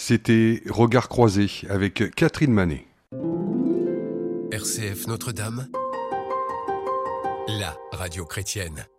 C'était Regard croisé avec Catherine Manet. RCF Notre-Dame, la radio chrétienne.